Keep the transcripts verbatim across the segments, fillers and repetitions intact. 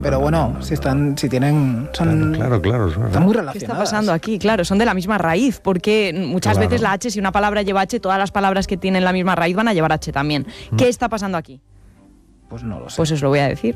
Pero bueno, si están, si tienen, son, claro, claro, claro. están muy relacionadas. ¿Qué está pasando aquí? Claro, son de la misma raíz, porque muchas Claro. veces la H, si una palabra lleva H, todas las palabras que tienen la misma raíz van a llevar H también. Mm. ¿Qué está pasando aquí? Pues no lo sé. Pues os lo voy a decir.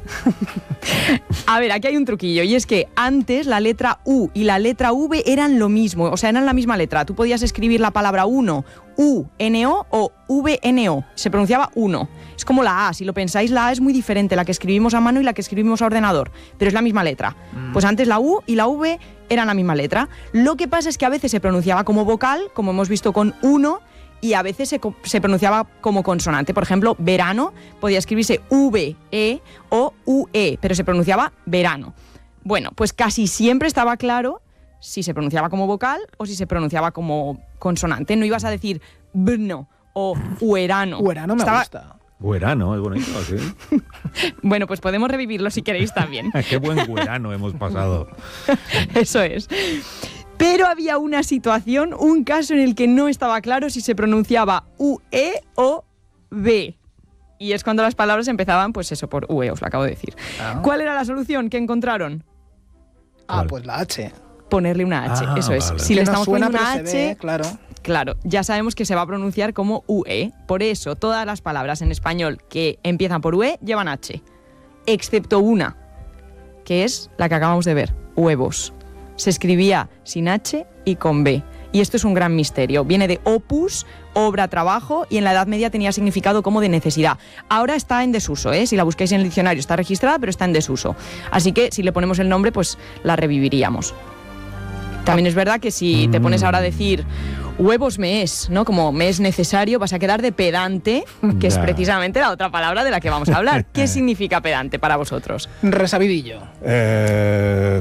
A ver, aquí hay un truquillo, y es que antes la letra U y la letra V eran lo mismo, o sea, eran la misma letra. Tú podías escribir la palabra uno, U N O o V N O, se pronunciaba uno. Es como la A, si lo pensáis, la A es muy diferente, la que escribimos a mano y la que escribimos a ordenador, pero es la misma letra. Mm. Pues antes la U y la V eran la misma letra. Lo que pasa es que a veces se pronunciaba como vocal, como hemos visto con uno, y a veces se, se pronunciaba como consonante. Por ejemplo, verano podía escribirse V E o U E, pero se pronunciaba verano. Bueno, pues casi siempre estaba claro si se pronunciaba como vocal o si se pronunciaba como consonante. No ibas a decir bno o uerano. Uerano me Estaba... gusta. Guerano, es bonito, ¿sí? Bueno, pues podemos revivirlo si queréis también. Qué buen guerano hemos pasado. Eso es. Pero había una situación, un caso en el que no estaba claro si se pronunciaba U E o V. Y es cuando las palabras empezaban, pues eso, por U E, os lo acabo de decir. Ah. ¿Cuál era la solución que encontraron? Ah, ¿Cuál? pues la H. Ponerle una H, Ah, eso es. vale. Si Que le no estamos suena, poniendo una pero se ve, H, claro. claro, ya sabemos que se va a pronunciar como U E. Por eso, todas las palabras en español que empiezan por U E llevan H. Excepto una, que es la que acabamos de ver, huevos. Se escribía sin H y con B. Y esto es un gran misterio. Viene de opus, obra, trabajo, y en la Edad Media tenía significado como de necesidad. Ahora está en desuso, ¿eh? Si la buscáis en el diccionario está registrada, pero está en desuso. Así que si le ponemos el nombre, pues la reviviríamos. También es verdad que si te pones ahora a decir huevos me es, ¿no? Como me es necesario, vas a quedar de pedante, que es Ya. precisamente la otra palabra de la que vamos a hablar. ¿Qué significa pedante para vosotros? Resabidillo. Eh,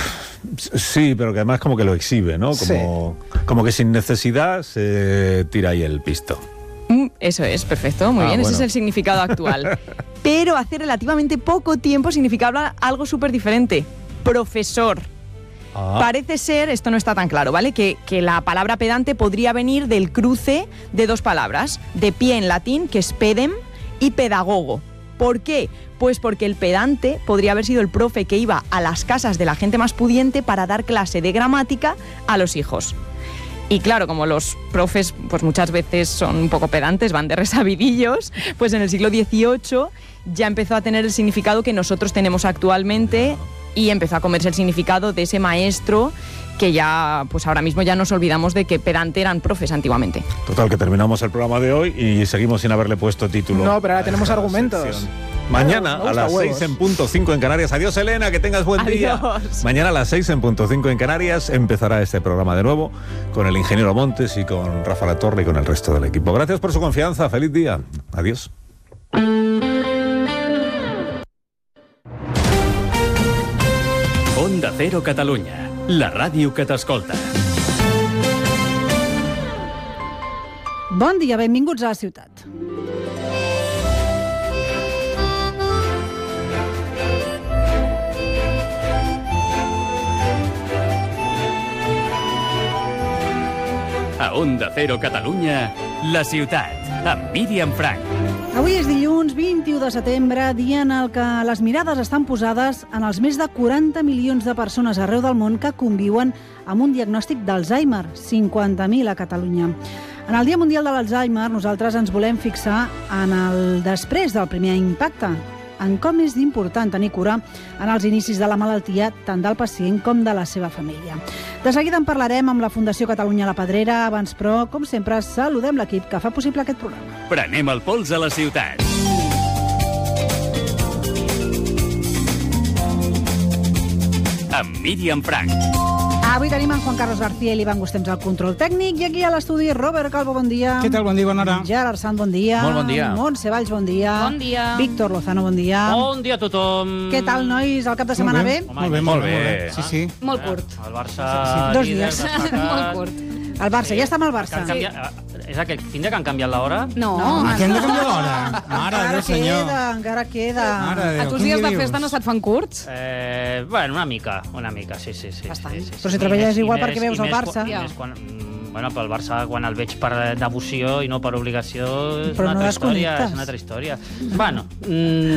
sí, pero que además como que lo exhibe, ¿no? Como, como que sin necesidad se tira ahí el pisto. Mm, Eso es, perfecto, muy Ah, bien, ese bueno. es el significado actual. Pero hace relativamente poco tiempo significaba algo súper diferente, profesor. Ah, Parece ser, esto no está tan claro, ¿vale? Que, que la palabra pedante podría venir del cruce de dos palabras, de pie en latín, que es pedem, y pedagogo. ¿Por qué? Pues porque el pedante podría haber sido el profe que iba a las casas de la gente más pudiente para dar clase de gramática a los hijos. Y claro, como los profes pues muchas veces son un poco pedantes, van de resabidillos, pues en el siglo dieciocho ya empezó a tener el significado que nosotros tenemos actualmente y empezó a comerse el significado de ese maestro que ya, pues ahora mismo ya nos olvidamos de que pedante eran profes antiguamente. total, que terminamos el programa de hoy y seguimos sin haberle puesto título. No, pero ahora a tenemos esta argumentos. sección. Mañana Me gusta a las huevos. seis en punto cinco en Canarias. Adiós, Elena, que tengas buen día. Adiós. Mañana a las seis en punto cinco en Canarias empezará este programa de nuevo con el ingeniero Montes y con Rafa La Torre y con el resto del equipo. Gracias por su confianza. Feliz día. Adiós. Onda Cero Catalunya, la ràdio que t'escolta. Bon dia, benvinguts a la ciutat. A Onda Cero Catalunya, la ciutat, amb Míriam Frank. Avui és dilluns vint-i-u de setembre, dia en el que les mirades estan posades en els més de quaranta milions de persones arreu del món que conviuen amb un diagnòstic d'Alzheimer, cinquanta mil a Catalunya. En el Dia Mundial de l'Alzheimer, nosaltres ens volem fixar en el després del primer impacte, en com és important tenir cura en els inicis de la malaltia tant del pacient com de la seva família. De seguida en parlarem amb la Fundació Catalunya La Pedrera. Abans, però, com sempre, saludem l'equip que fa possible aquest programa. Prenem el pols a la ciutat. Amb Míriam Frank. Avui tenim en Juan Carlos García i l'Ivan Gustems al control tècnic i aquí a l'estudi Robert Calvo, bon dia. Què tal? Bon dia, bona hora. Gerard Sant, bon dia. Molt bon dia. Montse Valls, bon dia. Bon dia. Víctor Lozano, bon dia. Bon dia a tothom. Què tal, nois? El cap de setmana bé? Molt bé, molt bé. Molt bé. Sí, sí. Molt curt. El Barça... Dos líder, dies. destacat. Molt curt. El Barça, ja està amb el Barça. Que han canviat, és aquell fin de que han canviat l'hora? No, No, no. Aquí hem de canviar l'hora. Mare de Encara Déu, senyor. queda, encara queda. Mare de A Déu, tu els quin dies dia de dius? festa no se't fan curts? Eh, bueno, una mica, una mica, sí, sí. sí, Bastant. sí, sí, sí. Però si I treballes més- i igual més- perquè veus i el més Barça. quan- i més quan, mm, bueno, pel Barça, quan el veig per devoció i no per obligació, és Però una no altra història. desconnectes. És una altra història. Bueno, mm,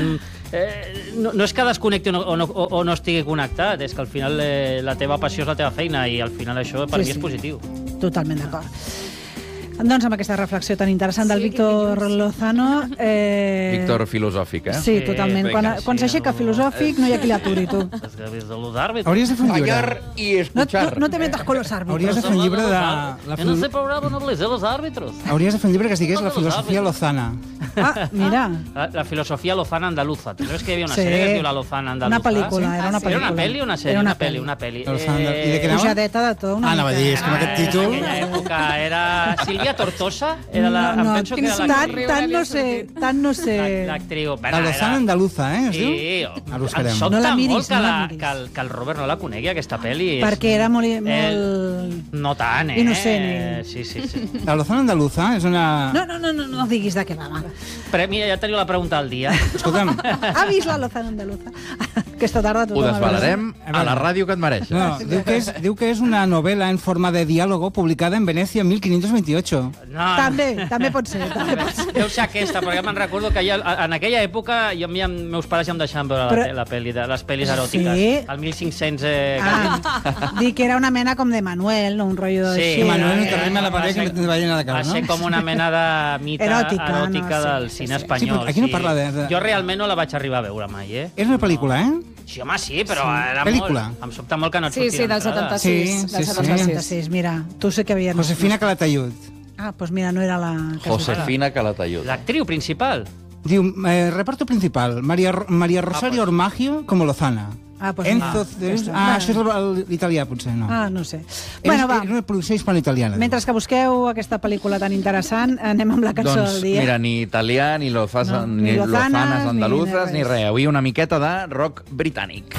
Eh, no, no és que desconnecti o no, o, no, o no estigui connectat, és que al final eh, la teva passió és la teva feina i al final això per Sí, mi és sí. positiu. Totalment d'acord. Doncs amb aquesta reflexió tan interessant del Víctor Lozano... Eh... Víctor filosòfic, eh? Sí, totalment. vinga, Quan, sí, quan s'aixeca no. filosòfic no hi ha qui l'aturi, tu. És que des de los àrbitres. Hauries de fer un llibre. Callar y No, escuchar. no, no te metas con los Hauries de árbitros. fer un llibre de... La La en este fil... programa no hables de los árbitros. Hauries de fer un llibre que es digués La filosofia lozana. Ah, mira. La, la filosofia lozana andaluza. ¿Tú sabes que había una Sí. serie que es diu La Lozana Andaluza? Una pel·lícula, era una ¿Era pel·lícula. una peli o una serie? Era una una peli, peli. una peli. La Lozana Andal- I de què anava? Pujadeta de tot, una Ah, anava a dir, és que amb Eh, aquest títol... En aquella època era Sílvia Tortosa, era la, no, em no, penso que era la tant, tant no sé, tant no sé. l'actriu. La Lozana Andaluza, eh, es diu? Sí, La buscarem. em sobta No la miris, molt que, no la la, miris. que, el, que el Robert no la conegui, aquesta pel·li. És- Perquè era molt... molt... Eh, No tant, eh? Innocent, Eh, eh? Sí, sí, sí. La Lozana Andaluza és una... No, no, no, no, no diguis de què va, va. Però mira, ja teniu la pregunta al dia. Escolta'm, Ha vist la Lozana Andaluza? Aquesta tarda Ho tothom ha vist. desvelarem a la ràdio que et mereixes. no, diu, que és, diu que és una novel·la en forma de diálogo publicada en Venecia en mil quinientos veintiocho. No, També, també pot ser. També pot ser. Deu ser aquesta, perquè me'n recordo que ja, en aquella època jo, mi, meus pares ja em deixaven veure Però- la, la peli de, les pel·lis eròtiques. Sí? El mil cinc-cents... Eh, Ah, dir que era una mena com de Manuel, no? Un rotllo Sí, així. Que Manuel no eh, te rima la va pared ser- que te va llenar de Va cara, no? ser com una mena de mita Eròtica, eròtica, no? Sí, del sí, cine sí. espanyol. Sí, però aquí no parla de- de- Jo realment no la vaig arribar a veure mai, eh? És una pel·lícula, eh? Sí, home, sí, però Sí. era Pel·lícula. molt... Em sobta molt que no et Sí, surti sí, del d'entrada. setanta-sis. Sí, del sí, sí. setanta-sis. setanta-sis, mira, tu sé que havia... Josefina Calatayud. Ah, doncs mira, no era la... que Josefina Calatayud. L'actriu principal. Diu, eh, reparto principal, María, Ro- María Rosario Ormagio como Lozana. Ah, pues Enzo... no. Ceres- Ah, això és el- l'italià, potser, no. Ah, no sé. És, Bueno, va, és una producció hispano-italiana. mentre que busqueu aquesta pel·lícula tan interessant, anem amb la cançó Doncs del dia. mira, ni italià, ni, lozas, No, ni, ni lozanes, lozanes ni andaluzes, res. ni res. Avui una miqueta de rock britànic.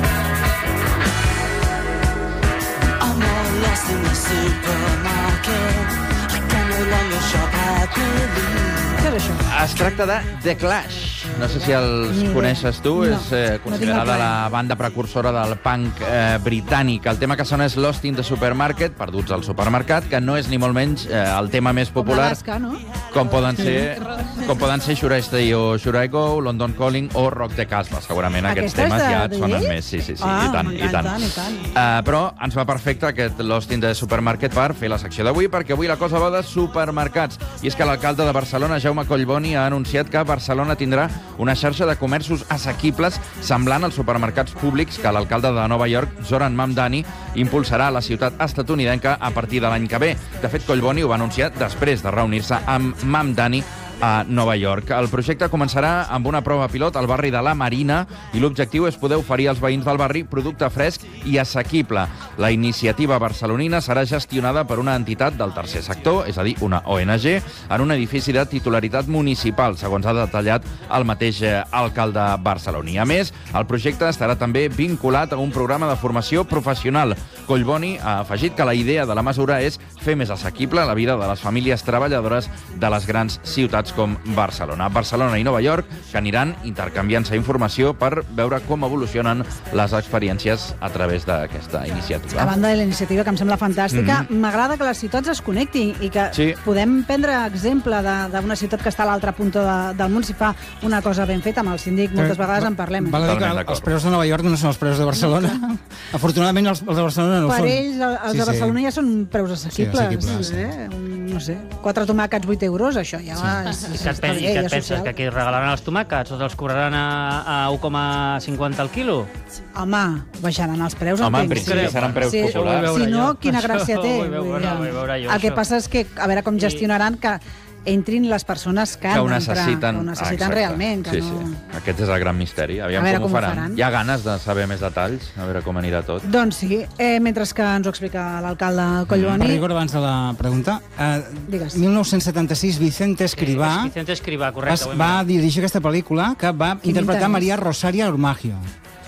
I'm all lost in the supermarket. I can no longer shop happily. Què és això? Es tracta de The Clash. No sé si els Ni idea. coneixes tu, No, és eh, no considerada tinc el plaer. la banda precursora del punk eh, britànic. El tema que sona és Lost in the Supermarket, perduts al supermercat, que no és ni molt menys eh, el tema més Com popular, l'Alaska, no? com poden ser com poden ser Should I Stay o Should I Go, London Calling o Rock the Casbah. Segurament aquests Aquesta és temes de- ja et de sonen ell? més. Sí, sí, sí, Ah, i tant, i tant. m'encanten, i tant. Uh, però ens va perfecte aquest Lost in the Supermarket per fer la secció d'avui, perquè avui la cosa va de supermercats. I és que l'alcalde de Barcelona, Jaume Collboni, ha anunciat que Barcelona tindrà una xarxa de comerços assequibles semblant als supermercats públics que l'alcalde de Nova York, Zoran Mamdani, impulsarà a la ciutat estatunidenca a partir de l'any que ve. De fet, Collboni ho va anunciar després de reunir-se amb Mamdani a Nova York. El projecte començarà amb una prova pilot al barri de la Marina i l'objectiu és poder oferir als veïns del barri producte fresc i assequible. La iniciativa barcelonina serà gestionada per una entitat del tercer sector, és a dir, una O N G, en un edifici de titularitat municipal, segons ha detallat el mateix eh, alcalde barceloní. A més, el projecte estarà també vinculat a un programa de formació professional. Collboni ha afegit que la idea de la mesura és fer més assequible la vida de les famílies treballadores de les grans ciutats com Barcelona. Barcelona i Nova York, que aniran intercanviant-se informació per veure com evolucionen les experiències a través d'aquesta iniciativa. A banda de la iniciativa, que em sembla fantàstica, m'agrada que les ciutats es connectin i que Sí. podem prendre exemple de- d'una ciutat que està a l'altre punt de, del món si fa una cosa ben feta. Amb el síndic moltes vegades en parlem. Val a dir que Totalment els d'acord. preus de Nova York no són els preus de Barcelona. Afortunadament, els, els de Barcelona no ho Per són. ells, el- els de Barcelona ja són preus assequibles. Sí, assequibles, sí. eh? Un, no sé, quatre tomàquets, vuit euros, això ja va... I que et, pen, i que et penses que aquí regalaran els tomàquets o te'ls cobraran a, a un coma cinquanta al quilo? Home, baixaran els preus. Home, en entenc, principi sí. seran preus Sí, populars. Això ho vull Si veure no, jo. quina Això gràcia té. ho vull veure, Vull dir, ho vull veure jo, el que això. passa és que, a veure com I- gestionaran que entrin les persones que, Que han ho d'entrar, necessiten. que ho necessiten Exacte. realment. Que sí, no... sí. Aquest és el gran misteri. Aviam A veure com, com ho ho faran. faran. Hi ha ganes de saber més detalls, a veure com anirà tot. Doncs sí, eh, mentre que ens ho explica l'alcalde Per Collboni... rigor, abans de la pregunta, eh, Digues. mil nou-cents setanta-sis, Vicente Escrivà Sí, Vicente Escrivà, va, correcte. ho hem va mirat. dirigir aquesta pel·lícula que va interpretar interès. Maria Rosario Ormagio.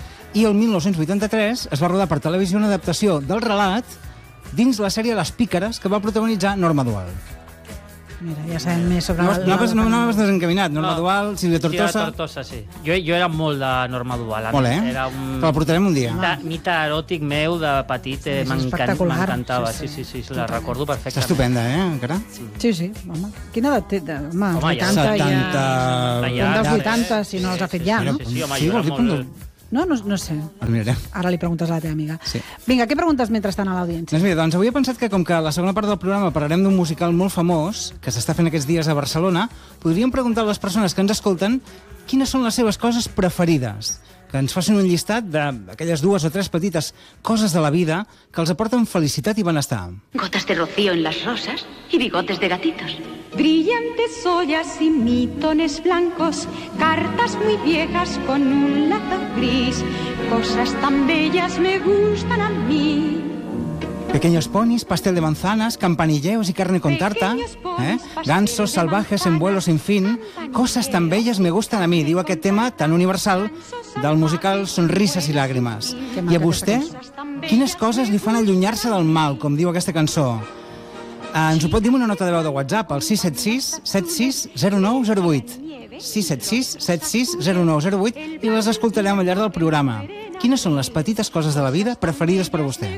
I el mil nou-cents vuitanta-tres es va rodar per televisió una adaptació del relat dins la sèrie Les Pícares que va protagonitzar Norma Dual. Mira, ja sabem més sobre... No, la- no, no, no, no has desencaminat. Norma No. Dual, Sílvia Tortosa... Sílvia Tortosa, sí. Jo, jo era molt de Norma Dual. Molt, eh? Era un... Te la portarem un dia. mite, mite eròtic meu de petit, eh, És m'encan- espectacular. m'encantava. Sí, Sí, sí. sí, sí, la recordo Està perfectament. estupenda, eh, encara? Sí, sí, home. Quina edat té? Home, Home, ja vuitanta ja... setanta... Un dels Ja, vuitanta, sí, si no els ha fet ja, sí, no? Sí, sí, home, Sí, jo vol era dir molt... com- No, no, no sé. El mirarem. Ara li preguntes a la teva amiga. Sí. Vinga, què preguntes mentrestant a l'audiència? Doncs mira, doncs avui he pensat que com que a la segona part del programa parlarem d'un musical molt famós que s'està fent aquests dies a Barcelona, podríem preguntar a les persones que ens escolten quines són les seves coses preferides. Que ens facin un llistat d'aquelles dues o tres petites coses de la vida que els aporten felicitat i benestar. Gotas de rocío en las rosas y bigotes de gatitos. Brillantes ollas y mitones blancos, cartas muy viejas con un lazo gris, cosas tan bellas me gustan a mí. Pequeños ponis, pastel de manzanas, campanilleos y carne con tarta, ¿eh? Gansos salvajes en vuelo sin fin, cosas tan bellas me gustan a mi, diu aquest tema tan universal del musical Sonrises i làgrimes. I a vostè, quines coses li fan allunyar-se del mal, com diu aquesta cançó? Eh, ens ho pot dir amb una nota de veu de WhatsApp, al sis set sis set sis zero nou zero vuit. sis set sis set sis zero nou zero vuit i les escoltarem al llarg del programa. Quines són les petites coses de la vida preferides per vostè?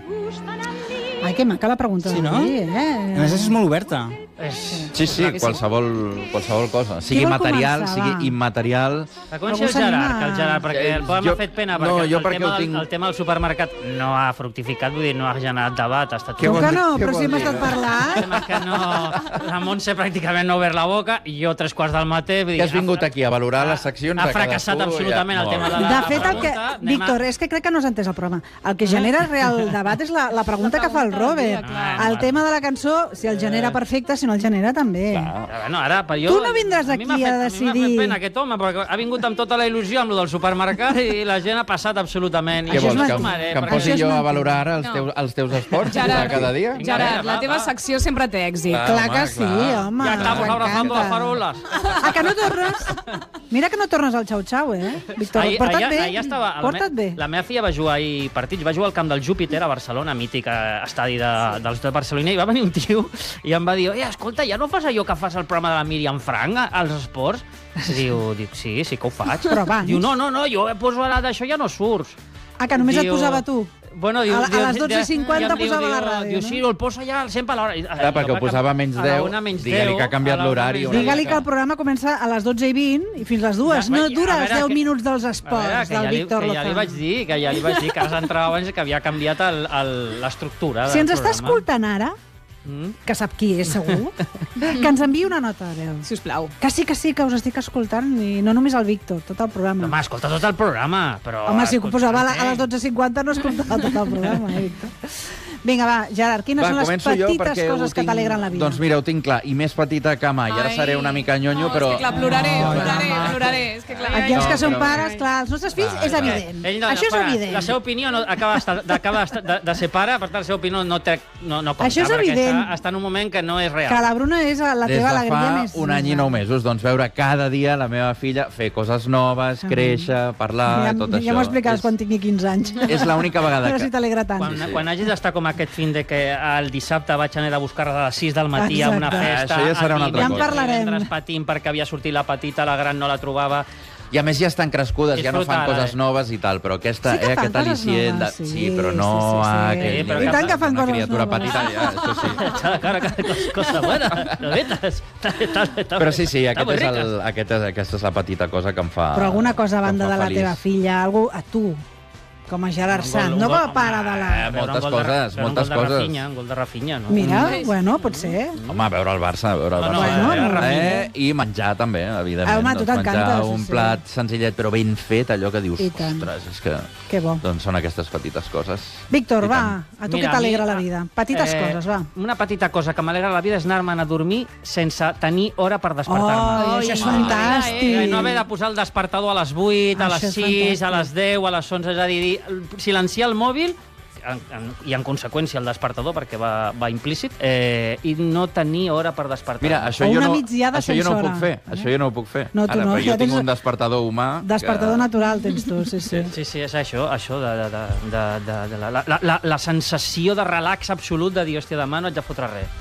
Ai, que maca la pregunta Sí, no? d'avui, A eh? més, és molt oberta. Sí, sí, qualsevol, qualsevol cosa. Sigui vol material, començar, sigui va? immaterial... Que comenci Algú el Gerard, s'anima? que el Gerard, perquè Eh, el poema jo- m'ha fet pena, no, perquè, jo el, perquè tema ho del, tinc- el tema del supermercat no ha fructificat, vull dir, no ha generat debat. Ha estat Què Com vol que dir? no? Què Però vol si hem dir? estat El parlant. tema és que no... La Montse pràcticament no ha obert la boca i jo tres quarts del matí... Vull dir, Que has vingut ha- aquí a valorar les seccions ha de fracassat cadascú, absolutament ja. el tema de Molt la De fet, el que... pregunta. Anem a- Víctor, és que crec que no has entès el programa. El que genera real debat és la, la pregunta que fa el Robert. clar. El tema de la cançó, si el genera perfecte, si no el genera també. Però, bueno, ara, però jo, Tu no vindràs a mi m'ha aquí fet, a A mi m'ha decidir. fet pena aquest home, perquè ha vingut amb tota la il·lusió amb lo del supermercat i la gent ha passat absolutament. I Què Això és vols, que, mentida. que em Això posi és jo a mentida. valorar ara els, No. teus, els teus esports de Gerard, cada dia? Vinga, Gerard, vinga, la va, teva va. secció sempre té èxit. Clar. Clar home, que sí, clar. home. Ja estamos m'encanta. abrazando las farolas. Ah, que no tornes? Mira que no tornes al xau-xau, eh? Víctor, Ahir- porta't ahir- bé. ahir estava, la Porta't me- bé. La meva filla va jugar ahir partits, va jugar al camp del Júpiter a Barcelona, mític eh, estadi de, dels de Barcelona, i va venir un tio i em va dir, oi, escolta, ja no fas allò que fas al programa de la Míriam Frank, a- als esports? I diu, dic, sí, sí que ho faig. Però abans. Diu, no, no, no, jo poso ara d'això ja no surts. Ah, que només et Diu- posava tu. Bueno, diu, A la- a diu, les dotze i cinquanta i em diu, posava diu, la ràdio, Diu, no? sí, el posa ja sempre a l'hora. Clar, perquè ho posava a menys A la deu, una menys digue-li deu, que ha canviat a la una l'horari menys una deu. Digue-li mica. que el programa comença a les dotze i vint i fins les dues. Ja, No a dura els veure, deu que- minuts dels A veure, esports que del ja li, Víctor que ja li Lozano. vaig dir, que ja li vaig dir que has d'entrar abans que havia canviat el- el- l'estructura Si del ens està programa. escoltant ara, Mm? que sap qui és segur, que ens enviï una nota de veu. Sisplau. Que sí, que sí, que us estic escoltant, i no només el Víctor, tot el programa. Home, escolta tot el programa, però... Home, si ho escolta, posava a, la, a eh? les dotze i cinquanta no escoltava tot el programa, eh, Víctor? Vinga, va, Gerard, quines Va, són les començo jo petites perquè ho coses que tinc- t'alegren la vida? Doncs mira, ho tinc clar, i més petita que mai. Ara Ai. seré una mica nyonyo, No, però... és que clar, ploraré, Oh, ploraré, home. ploraré. És que clar, Aquí els que No, són però- pares, clar, els nostres fills Va, és va. evident. Ell no, Això és espera, evident. La seva opinió no, acaba d'estar- d'acaba d'estar- de, de ser pare, per tant, la seva opinió no, té, no, no compta, Això és perquè evident. Està, està en un moment que no és real. Que la Bruna és la Des teva de alegria fa més... un any i nou mesos, doncs veure cada dia la meva filla fer coses noves, créixer, parlar, ja, tot ja això. m'ho explicaràs És- quan tingui quinze anys. És l'única vegada Però que- si t'alegra tant. Quan, quan hagis d'estar com aquest fin de que el dissabte vaig anar a buscar-la a les sis del matí a una Exacte. festa. Això ja serà una el altra Ja en cosa. parlarem. divendres patint perquè havia sortit la petita, la gran no la trobava. I a més ja estan crescudes, ja no fan Disfrutar, coses eh? noves i tal, però aquesta, Sí que eh, fan aquest coses al·licient... noves, de... sí, Sí, però sí, no sí, sí. a Sí, aquell però nivell. I tant que fan Una coses criatura noves. petita, ja, això sí. Claro, que cosa, cosa buena, de veres. Està, està, està, Però sí, sí, està aquest muy és el, rica. aquest és, aquesta és la petita cosa que em fa... Però alguna cosa a que em banda fa de la feliç. teva filla, algú a tu, com a Gerard Un Sant, gol- no un com a gol- pare de la... Eh, moltes Veure un gol de- coses, veure un moltes gol de coses. Rafinha, un gol de Rafinha, no? Mira, Mm. bueno, pot ser. Home, veure el Barça, veure el No, Barça. no, Bueno, era no. Rafinha. Eh, I menjar també, evidentment. Ah, home, a tu doncs t'encanta, menjar sí, un sí. plat senzillet però ben fet, allò que dius, I tant. ostres, és que... Que bo. Doncs són aquestes petites coses. Víctor, I va, tant. a tu Mira, què t'alegra a mi, la vida? Petites eh, coses, va. Una petita cosa que m'alegra la vida és anar-me'n a dormir sense tenir hora per despertar-me. Oh, això és Ai, fantàstic. Eh, no haver de posar el despertador a les vuit, a Això les és sis, a fantàstic. les deu, a les onze, és a dir, dir silenciar el mòbil en, en, i en conseqüència el despertador, perquè va, va implícit, eh, i no tenir hora per despertar-me. Mira, això, O jo una no, migdiada això jo no ho sense puc hora, fer. eh? Això jo no ho puc fer. No, tu Ara, no, però ja jo tinc tens- un despertador humà... Despertador natural tens tu, sí, sí. Sí, sí, és això, això de, de, de, de, de, de la, la, la, la sensació de relax absolut de dir, hòstia, demà no haig de fotre res.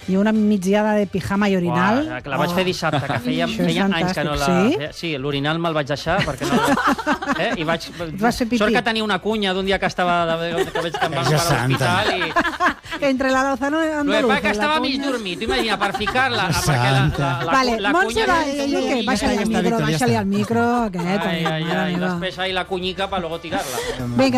I una migdiada de pijama i orinal. Uah, la vaig fer dissabte, que feia, Això és feia anys que no la... fantàstic, Sí, sí l'orinal me'l vaig deixar perquè no... Eh? I vaig... Vas fer pipí. Sort que tenia una cunya d'un dia que estava... De, que veig que em van Verge parar a l'hospital santa. i... Entre la Lozano Lo que andaluza passa és que i la estava cunya. mig dormit, imagina, per ficar-la... Verge Perquè la, la, santa. la, Vale, la Montse, cunya... va, jo què? Baixa-li al Ja està, micro, Víctor, ja baixa-li està. al micro, aquest. Ai, ai, mare ai, meva. després ahí la cuñica para luego tirarla. Vinga,